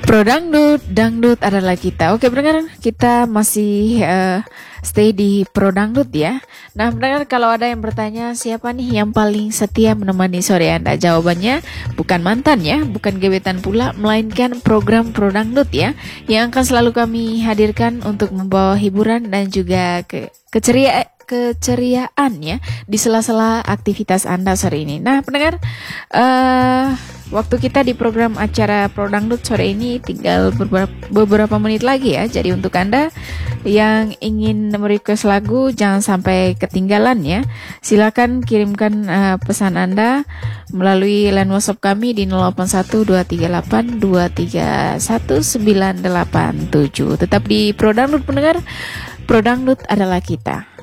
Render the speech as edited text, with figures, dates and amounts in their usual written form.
Pro Dangdut, Dangdut adalah kita. Oke pendengar, kita masih stay di Pro Dangdut ya. Nah pendengar, kalau ada yang bertanya siapa nih yang paling setia menemani sore Anda, jawabannya bukan mantan ya, bukan gebetan pula, melainkan program Pro Dangdut ya, yang akan selalu kami hadirkan untuk membawa hiburan dan juga keceriaan ya di sela-sela aktivitas Anda sore ini. Nah pendengar, waktu kita di program acara Pro Dangdut sore ini tinggal beberapa menit lagi ya. Jadi untuk Anda yang ingin merequest lagu, jangan sampai ketinggalan ya. Silakan kirimkan pesan Anda melalui line WhatsApp kami di 081238231987. Tetap di Pro Dangdut pendengar, Pro Dangdut adalah kita.